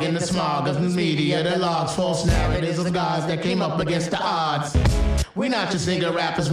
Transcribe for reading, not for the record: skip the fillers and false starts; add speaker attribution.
Speaker 1: in the smog of news media that logs false narratives of gods that came up against the odds. We're not just nigga rappers,